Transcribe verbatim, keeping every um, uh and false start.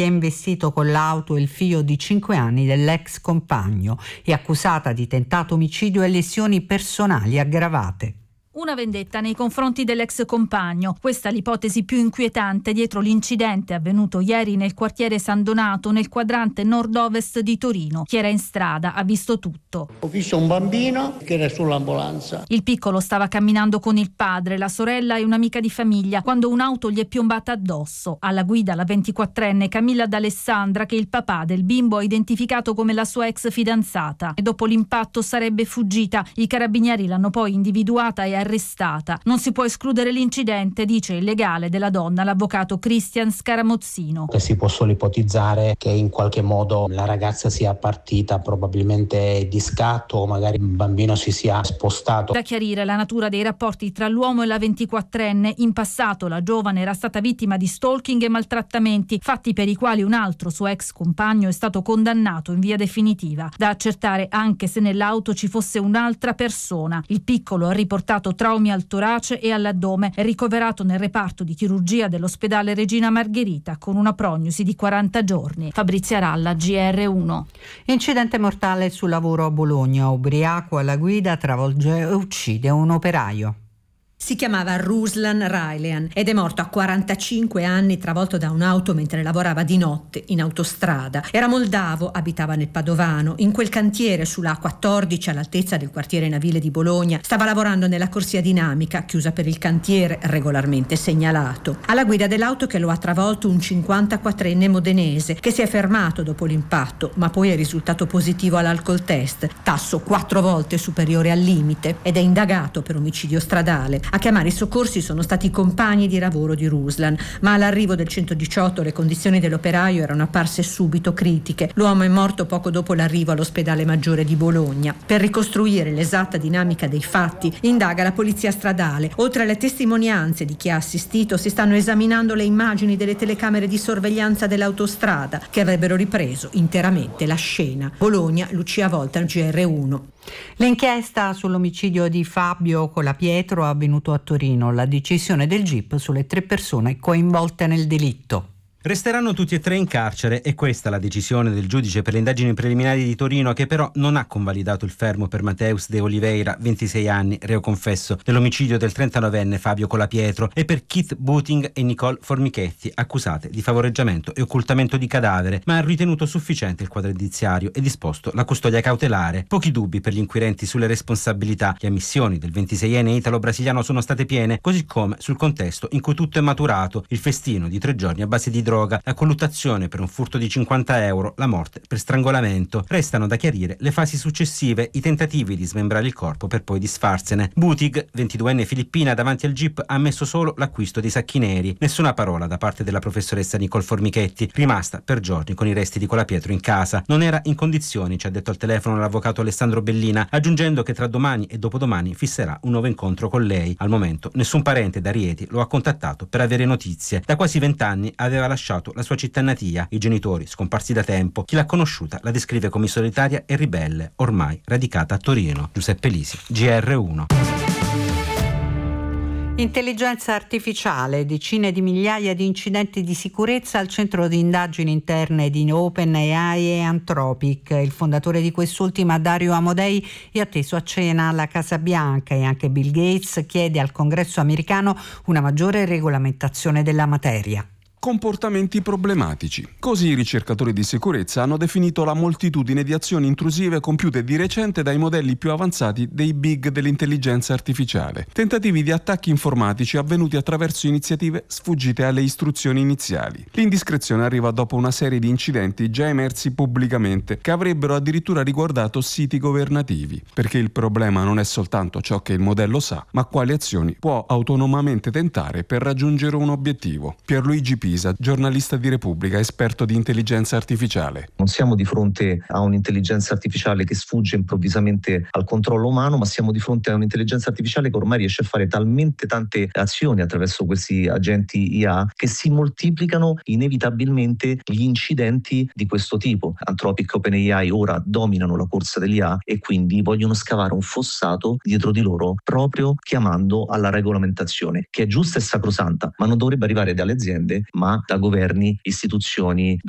che ha investito con l'auto il figlio di cinque anni dell'ex compagno. È accusata di tentato omicidio e lesioni personali aggravate. Una vendetta nei confronti dell'ex compagno. Questa è l'ipotesi più inquietante dietro l'incidente avvenuto ieri nel quartiere San Donato, nel quadrante nord-ovest di Torino. Chi era in strada ha visto tutto. Ho visto un bambino che era sull'ambulanza. Il piccolo stava camminando con il padre, la sorella e un'amica di famiglia quando un'auto gli è piombata addosso. Alla guida la ventiquattrenne Camilla D'Alessandra, che il papà del bimbo ha identificato come la sua ex fidanzata. E dopo l'impatto sarebbe fuggita. I carabinieri l'hanno poi individuata e arrestata. Non si può escludere l'incidente, dice il legale della donna, l'avvocato Cristian Scaramozzino. Si può solo ipotizzare che in qualche modo la ragazza sia partita probabilmente di scatto o magari il bambino si sia spostato. Da chiarire la natura dei rapporti tra l'uomo e la ventiquattrenne. In passato la giovane era stata vittima di stalking e maltrattamenti, fatti per i quali un altro suo ex compagno è stato condannato in via definitiva. Da accertare anche se nell'auto ci fosse un'altra persona. Il piccolo ha riportato traumi al torace e all'addome, è ricoverato nel reparto di chirurgia dell'ospedale Regina Margherita con una prognosi di quaranta giorni. Fabrizia Ralla, G R uno. Incidente mortale sul lavoro a Bologna. Ubriaco alla guida travolge e uccide un operaio. Si chiamava Ruslan Railean ed è morto a quarantacinque anni travolto da un'auto mentre lavorava di notte in autostrada. Era moldavo, abitava nel Padovano. In quel cantiere sulla A quattordici all'altezza del quartiere navile di Bologna stava lavorando nella corsia dinamica chiusa per il cantiere, regolarmente segnalato. Alla guida dell'auto che lo ha travolto un cinquantaquattrenne modenese che si è fermato dopo l'impatto ma poi è risultato positivo all'alcol test, tasso quattro volte superiore al limite, ed è indagato per omicidio stradale. A chiamare i soccorsi sono stati i compagni di lavoro di Ruslan, ma all'arrivo del centodiciotto le condizioni dell'operaio erano apparse subito critiche. L'uomo è morto poco dopo l'arrivo all'ospedale maggiore di Bologna. Per ricostruire l'esatta dinamica dei fatti indaga la polizia stradale. Oltre alle testimonianze di chi ha assistito, si stanno esaminando le immagini delle telecamere di sorveglianza dell'autostrada che avrebbero ripreso interamente la scena. Bologna, Lucia Volta, G R uno. L'inchiesta sull'omicidio di Fabio Colapietro è avvenuto a Torino. La decisione del G I P sulle tre persone coinvolte nel delitto. Resteranno tutti e tre in carcere e questa è la decisione del giudice per le indagini preliminari di Torino, che però non ha convalidato il fermo per Mateus de Oliveira, ventisei anni, reo confesso dell'omicidio del trentanovenne Fabio Colapietro, e per Keith Booting e Nicole Formichetti, accusate di favoreggiamento e occultamento di cadavere, ma ha ritenuto sufficiente il quadro indiziario e disposto la custodia cautelare. Pochi dubbi per gli inquirenti sulle responsabilità. Le ammissioni del ventiseienne italo-brasiliano sono state piene, così come sul contesto in cui tutto è maturato: il festino di tre giorni a base di droga, la colluttazione per un furto di cinquanta euro, la morte per strangolamento. Restano da chiarire le fasi successive, i tentativi di smembrare il corpo per poi disfarsene. Butig, ventiduenne filippina, davanti al G I P ha ammesso solo l'acquisto dei sacchi neri. Nessuna parola da parte della professoressa Nicole Formichetti, rimasta per giorni con i resti di Colapietro in casa. Non era in condizioni, ci ha detto al telefono l'avvocato Alessandro Bellina, aggiungendo che tra domani e dopodomani fisserà un nuovo incontro con lei. Al momento nessun parente da Rieti lo ha contattato per avere notizie. Da quasi vent'anni aveva lasciato la sua città natia, i genitori scomparsi da tempo. Chi l'ha conosciuta la descrive come solitaria e ribelle, ormai radicata a Torino. Giuseppe Lisi, G R uno. Intelligenza artificiale, decine di migliaia di incidenti di sicurezza al centro di indagini interne di OpenAI e Anthropic. Il fondatore di quest'ultima, Dario Amodei, è atteso a cena alla Casa Bianca e anche Bill Gates chiede al Congresso americano una maggiore regolamentazione della materia. Comportamenti problematici. Così i ricercatori di sicurezza hanno definito la moltitudine di azioni intrusive compiute di recente dai modelli più avanzati dei big dell'intelligenza artificiale. Tentativi di attacchi informatici avvenuti attraverso iniziative sfuggite alle istruzioni iniziali. L'indiscrezione arriva dopo una serie di incidenti già emersi pubblicamente, che avrebbero addirittura riguardato siti governativi. Perché il problema non è soltanto ciò che il modello sa, ma quali azioni può autonomamente tentare per raggiungere un obiettivo. Pierluigi Pisa, giornalista di Repubblica, esperto di intelligenza artificiale. Non siamo di fronte a un'intelligenza artificiale che sfugge improvvisamente al controllo umano, ma siamo di fronte a un'intelligenza artificiale che ormai riesce a fare talmente tante azioni attraverso questi agenti I A che si moltiplicano inevitabilmente gli incidenti di questo tipo. Anthropic e OpenAI ora dominano la corsa dell'I A e quindi vogliono scavare un fossato dietro di loro, proprio chiamando alla regolamentazione, che è giusta e sacrosanta, ma non dovrebbe arrivare dalle aziende, ma da governi, istituzioni,